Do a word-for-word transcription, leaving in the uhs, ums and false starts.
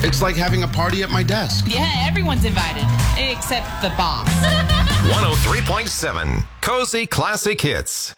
It's like having a party at my desk. Yeah, everyone's invited, except the boss. one oh three point seven Cozy Classic Hits.